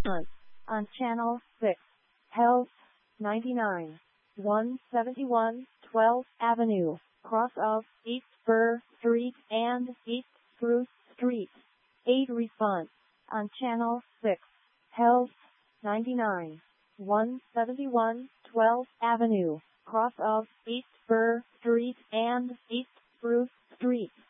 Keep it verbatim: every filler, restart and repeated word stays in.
response on channel six. Health ninety-nine, one seventy-one twelfth Avenue, cross of East Spur Street and East Spruce Street. eight response on channel six. Health ninety-nine, one seventy-one twelfth Avenue, cross of East Spur Street and East Spruce Street.